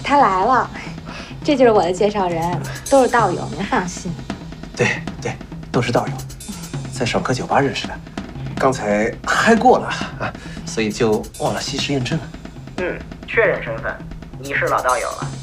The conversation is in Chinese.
他来了，这就是我的介绍人，都是道友，您放心。 对，都是道友，在少科酒吧认识的，刚才嗨过了啊，所以就忘了稀释验证了。 确认身份，你是老道友了。